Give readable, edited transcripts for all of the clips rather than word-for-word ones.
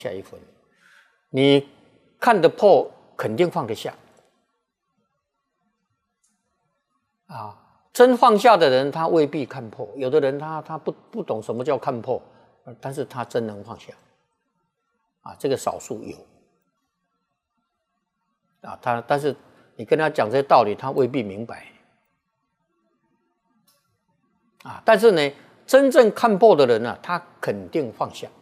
下一分，你看得破，肯定放得下。啊，真放下的人，他未必看破；有的人他不懂什么叫看破，但是他真能放下。啊，这个少数有。啊，但是你跟他讲这些道理，他未必明白。啊，但是呢，真正看破的人呢，他肯定放下。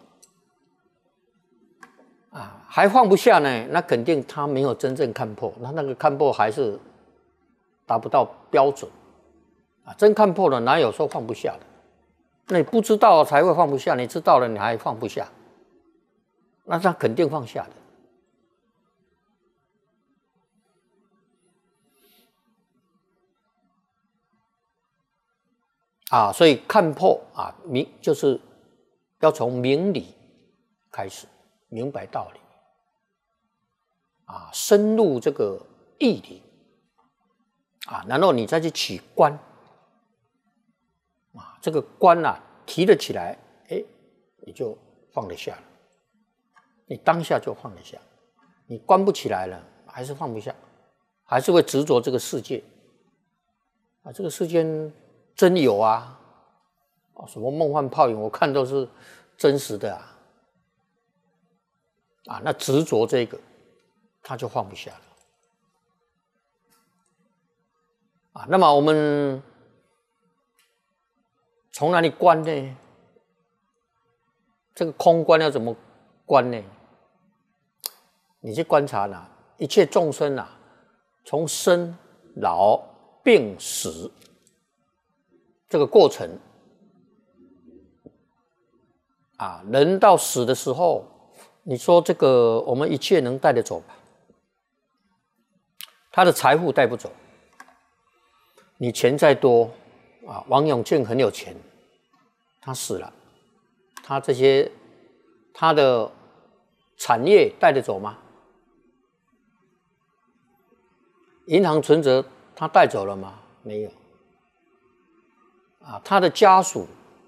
啊，还放不下呢，那肯定他没有真正看破，那个看破还是达不到标准。啊，真看破了，哪有说放不下的？那你不知道才会放不下，你知道了你还放不下，那他肯定放下的。啊，所以看破啊，就是要从明理开始，明白道理，啊，深入这个义理，啊，然后你再去起观，啊，这个观啊提得起来，哎，你就放得下了，你当下就放得下，你观不起来了，还是放不下，还是会执着这个世界，啊，这个世间真有啊，什么梦幻泡影，我看都是真实的啊，啊，那执着这个，他就放不下了，啊，那么我们从哪里观呢？这个空观要怎么观呢？你去观察呢，一切众生啊，从生老病死这个过程啊，人到死的时候，你说这个我们一切能带得走吧？他的财富带不走，你钱再多啊，王永庆很有钱，他死了，他的产业带得走吗？银行存折他带走了吗？没有。啊，他的家属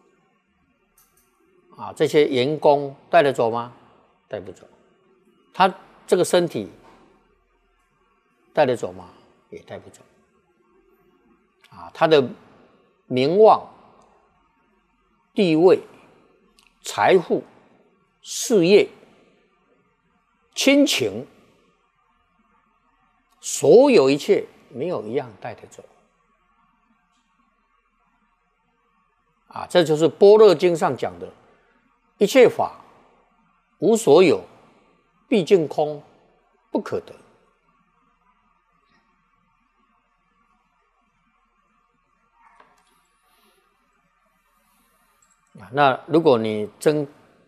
啊，这些员工带得走吗？带不走。他这个身体带得走吗？也带不走。啊，他的名望、地位、财富、事业、亲情，所有一切没有一样带得走。啊，这就是《般若经》上讲的，一切法无所有，毕竟空，不可得。那如果你真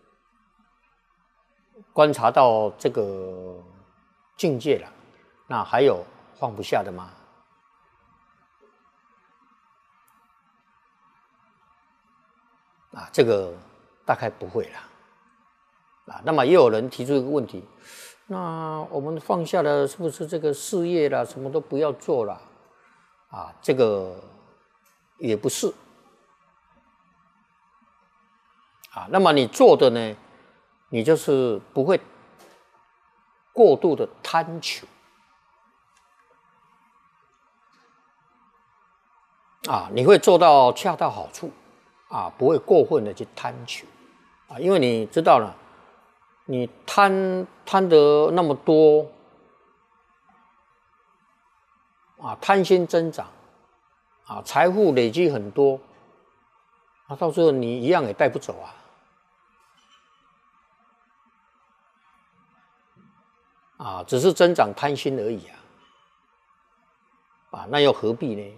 观察到这个境界了，那还有放不下的吗？啊，这个大概不会了。啊，那么也有人提出一个问题，那我们放下了，是不是这个事业啦，什么都不要做了？啊，这个也不是。啊，那么你做的呢，你就是不会过度的贪求。啊，你会做到恰到好处。啊，不会过分的去贪求。啊，因为你知道了，你贪得那么多，啊，贪心增长，啊，财富累积很多，啊，到时候你一样也带不走啊。啊，只是增长贪心而已啊。啊，那又何必呢？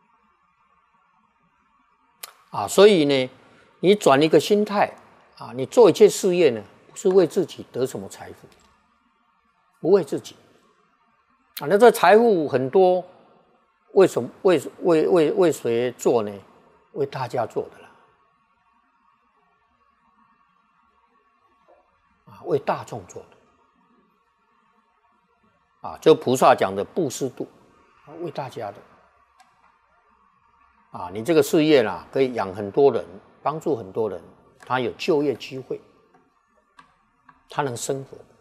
啊，所以呢，你转一个心态啊，你做一切事业呢，不是为自己得什么财富，不为自己啊。那这财富很多，为什么为谁做呢？为大家做的啦，啊，为大众做的啊，就菩萨讲的布施度，为大家的。啊，你这个事业啦，可以养很多人，帮助很多人，他有就业机会。 他能生活，